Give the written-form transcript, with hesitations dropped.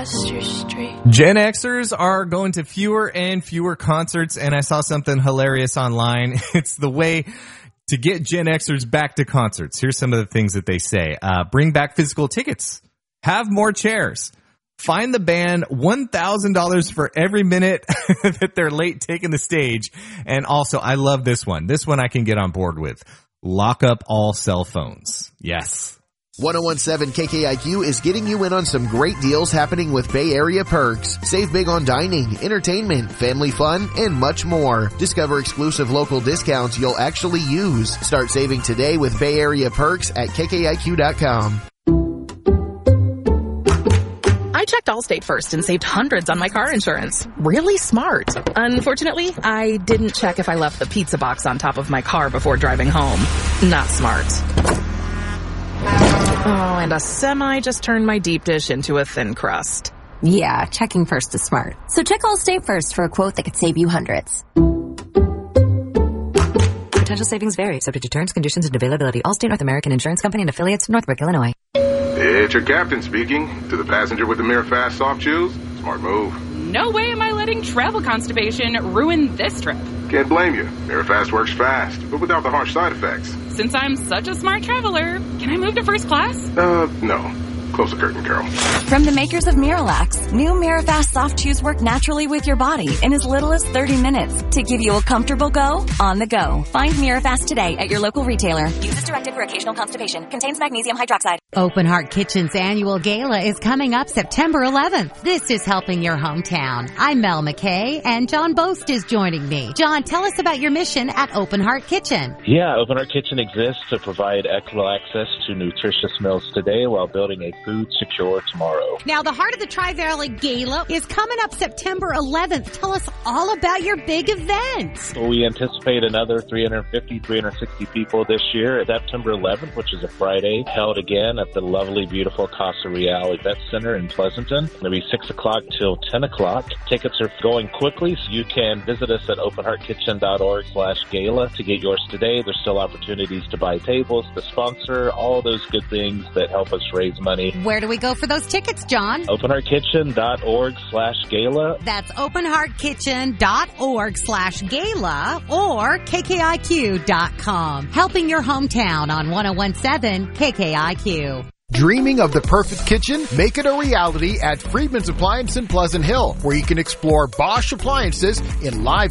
Gen Xers are going to fewer and fewer concerts, and I saw something hilarious online. It's the way to get Gen Xers back to concerts. Here's some of the things that they say. Bring back physical tickets. Have more chairs. Find the band $1,000 for every minute that they're late taking the stage. And also, I love this one. This one I can get on board with. Lock up all cell phones. Yes. 1017 KKIQ is getting you in on some great deals happening with Bay Area Perks. Save big on dining, entertainment, family fun, and much more. Discover exclusive local discounts you'll actually use. Start saving today with Bay Area Perks at KKIQ.com. I checked Allstate first and saved hundreds on my car insurance. Really smart. Unfortunately, I didn't check if I left the pizza box on top of my car before driving home. Not smart. Oh, and a semi just turned my deep dish into a thin crust. Yeah, checking first is smart. So check Allstate first for a quote that could save you hundreds. Potential savings vary, subject to terms, conditions, and availability. Allstate North American Insurance Company and affiliates, Northbrook, Illinois. It's your captain speaking. To the passenger with the Mirror Fast soft shoes, smart move. No way am I letting travel constipation ruin this trip. Can't blame you. Mirror Fast works fast, but without the harsh side effects. Since I'm such a smart traveler, can I move to first class? No. Close the curtain, Carol. From the makers of Miralax, new Mirafast soft chews work naturally with your body in as little as 30 minutes to give you a comfortable go on the go. Find Mirafast today at your local retailer. Use as directed for occasional constipation. Contains magnesium hydroxide. Open Heart Kitchen's annual gala is coming up September 11th. This is helping your hometown. I'm Mel McKay, and John Boast is joining me. John, tell us about your mission at Open Heart Kitchen. Yeah, Open Heart Kitchen exists to provide equitable access to nutritious meals today while building a food-secure tomorrow. Now, the Heart of the Tri-Valley Gala is coming up September 11th. Tell us all about your big event. We anticipate another 360 people this year. September 11th, which is a Friday, held again at the lovely, beautiful Casa Real Event Center in Pleasanton. It'll be 6 o'clock till 10 o'clock. Tickets are going quickly, so you can visit us at openheartkitchen.org/gala to get yours today. There's still opportunities to buy tables, to sponsor, all those good things that help us raise money. Where do we go for those tickets, John? openheartkitchen.org/gala. That's openheartkitchen.org/gala or KKIQ.com. Helping your hometown on 1017 KKIQ. Dreaming of the perfect kitchen? Make it a reality at Friedman's Appliance in Pleasant Hill, where you can explore Bosch appliances in live